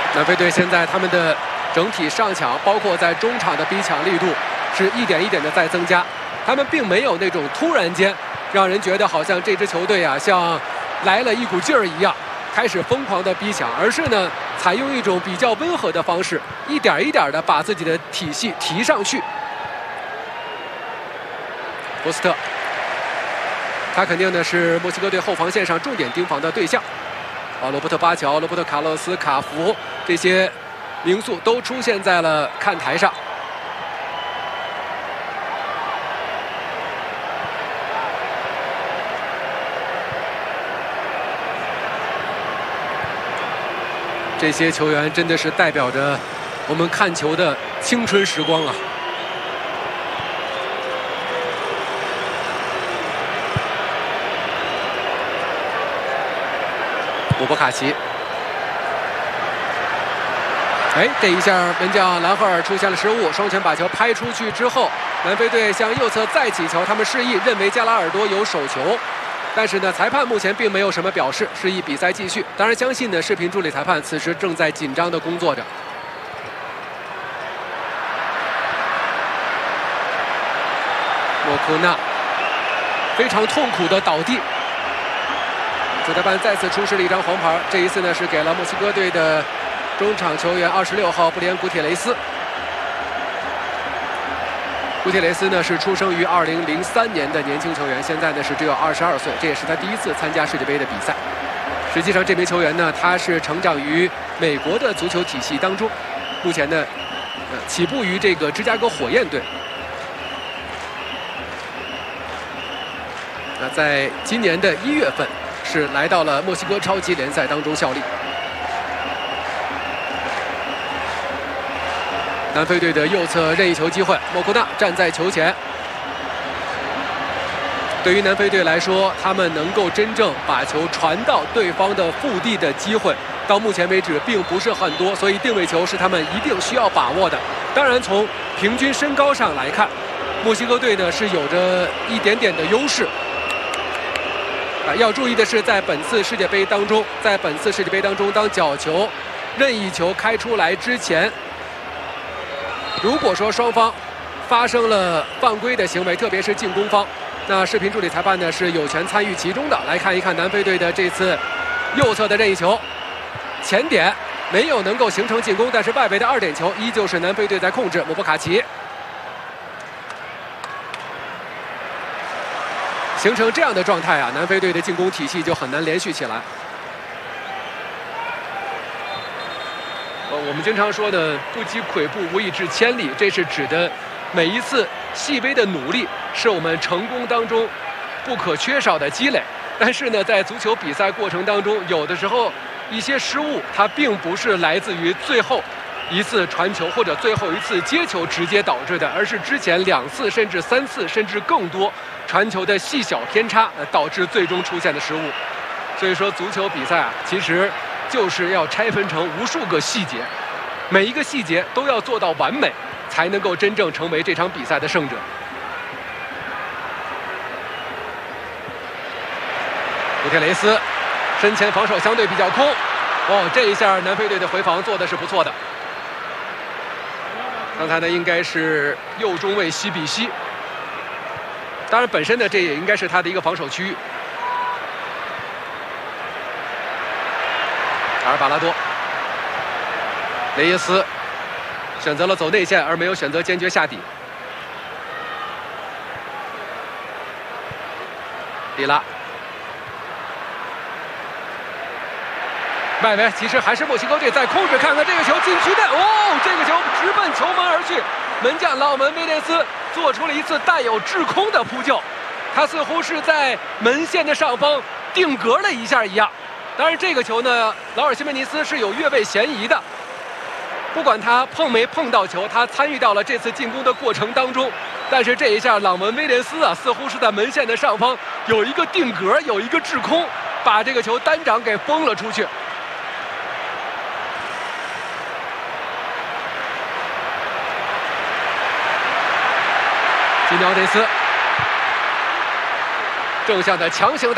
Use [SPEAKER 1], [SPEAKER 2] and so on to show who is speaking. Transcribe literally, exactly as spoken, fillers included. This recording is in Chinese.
[SPEAKER 1] 南非队现在他们的整体上抢，包括在中场的逼抢力度，是一点一点的在增加。他们并没有那种突然间让人觉得好像这支球队啊像来了一股劲儿一样，开始疯狂的逼抢，而是呢采用一种比较温和的方式，一点一点的把自己的体系提上去。博斯特，他肯定呢是墨西哥队后防线上重点盯防的对象。啊，罗伯特巴乔、罗伯特卡洛斯、卡福这些名宿都出现在了看台上。这些球员真的是代表着我们看球的青春时光啊！姆博卡奇，哎，这一下门将兰赫尔出现了失误，双拳把球拍出去之后，南非队向右侧再起球，他们示意认为加拉尔多有手球。但是呢，裁判目前并没有什么表示，示意比赛继续。当然，相信呢，视频助理裁判此时正在紧张的工作着。莫库纳非常痛苦的倒地，主裁判再次出示了一张黄牌，这一次呢是给了墨西哥队的中场球员二十六号布里安·古铁雷斯。古铁雷斯呢是出生于二零零三年的年轻球员，现在呢是只有二十二岁，这也是他第一次参加世界杯的比赛。实际上，这名球员呢，他是成长于美国的足球体系当中，目前呢，呃，起步于这个芝加哥火焰队。那在今年的一月份，是来到了墨西哥超级联赛当中效力。南非队的右侧任意球机会，莫库纳站在球前。对于南非队来说，他们能够真正把球传到对方的腹地的机会，到目前为止并不是很多，所以定位球是他们一定需要把握的。当然，从平均身高上来看，墨西哥队呢是有着一点点的优势。啊，要注意的是，在本次世界杯当中，在本次世界杯当中，当角球、任意球开出来之前，如果说双方发生了犯规的行为，特别是进攻方，那视频助理裁判呢是有权参与其中的。来看一看南非队的这次右侧的任意球，前点没有能够形成进攻，但是外围的二点球依旧是南非队在控制。姆博卡奇形成这样的状态啊，南非队的进攻体系就很难连续起来。呃，我们经常说的“不积跬步，无以至千里”，这是指的每一次细微的努力是我们成功当中不可缺少的积累。但是呢，在足球比赛过程当中，有的时候一些失误，它并不是来自于最后一次传球或者最后一次接球直接导致的，而是之前两次甚至三次甚至更多传球的细小偏差，呃，导致最终出现的失误。所以说，足球比赛啊，其实就是要拆分成无数个细节，每一个细节都要做到完美，才能够真正成为这场比赛的胜者。古铁雷斯身前防守相对比较空，哦，这一下南非队的回防做的是不错的。刚才呢，应该是右中卫西比西。当然，本身呢，这也应该是他的一个防守区域。阿尔巴拉多，雷耶斯选择了走内线，而没有选择坚决下底。里拉，外围其实还是墨西哥队在控制。看看这个球禁区内，哦，这个球直奔球门而去，门将老门威廉斯做出了一次带有制空的扑救，他似乎是在门线的上方定格了一下一样。当然，这个球呢，劳尔·西门尼斯是有越位嫌疑的。不管他碰没碰到球，他参与到了这次进攻的过程当中。但是这一下，朗文·威廉斯啊，似乎是在门线的上方有一个定格，有一个制空，把这个球单掌给封了出去。基尼奥内斯正向的强行打。